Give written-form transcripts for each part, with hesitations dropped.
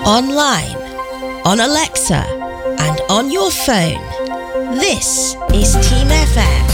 online, on Alexa, and on your phone. This is Team FM.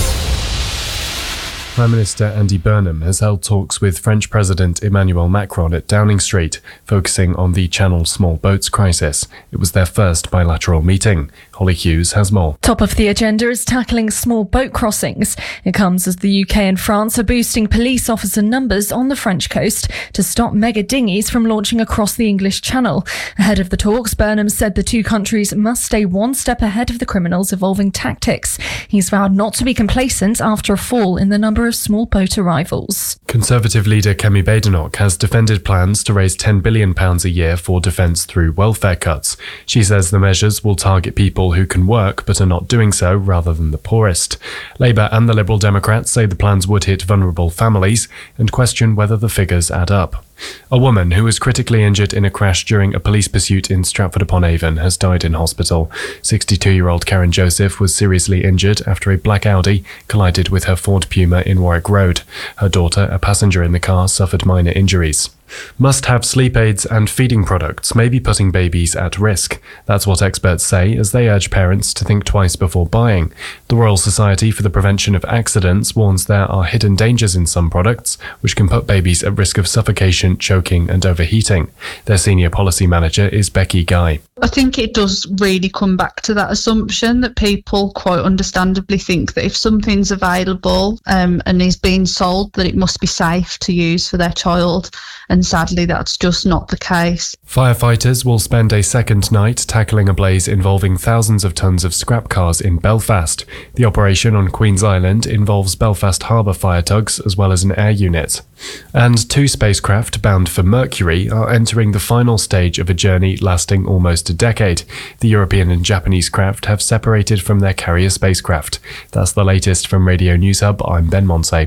Prime Minister Andy Burnham has held talks with French President Emmanuel Macron at Downing Street, focusing on the Channel small boats crisis. It was their first bilateral meeting. Holly Hughes has more. Top of the agenda is tackling small boat crossings. It comes as the UK and France are boosting police officer numbers on the French coast to stop mega dinghies from launching across the English Channel. Ahead of the talks, Burnham said the two countries must stay one step ahead of the criminals' evolving tactics. He's vowed not to be complacent after a fall in the number of small boat arrivals. Conservative leader Kemi Badenoch has defended plans to raise £10 billion a year for defence through welfare cuts. She says the measures will target people who can work but are not doing so rather than the poorest. Labour and the Liberal Democrats say the plans would hit vulnerable families and question whether the figures add up. A woman who was critically injured in a crash during a police pursuit in Stratford-upon-Avon has died in hospital. 62-year-old Karen Joseph was seriously injured after a black Audi collided with her Ford Puma in Warwick Road. Her daughter, a passenger in the car, suffered minor injuries. Must-have sleep aids and feeding products may be putting babies at risk. That's what experts say as they urge parents to think twice before buying. The Royal Society for the Prevention of Accidents warns there are hidden dangers in some products which can put babies at risk of suffocation, choking and overheating. Their senior policy manager is Becky Guy. I think it does really come back to that assumption that people quite understandably think that if something's available and is being sold, that it must be safe to use for their child. And sadly, that's just not the case. Firefighters will spend a second night tackling a blaze involving thousands of tons of scrap cars in Belfast. The operation on Queen's Island involves Belfast Harbour fire tugs as well as an air unit. And two spacecraft bound for Mercury are entering the final stage of a journey lasting almost a decade. The European and Japanese craft have separated from their carrier spacecraft. That's the latest from Radio News Hub. I'm Ben Monsey.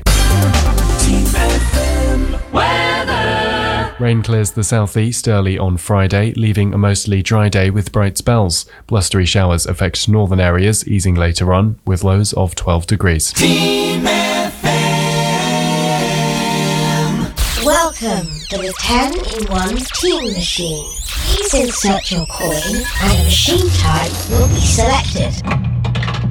Rain clears the southeast early on Friday, leaving a mostly dry day with bright spells. Blustery showers affect northern areas, easing later on, with lows of 12 degrees. Team FM. Welcome to the 10-in-1 Team Machine. Please insert your coin and a machine type will be selected.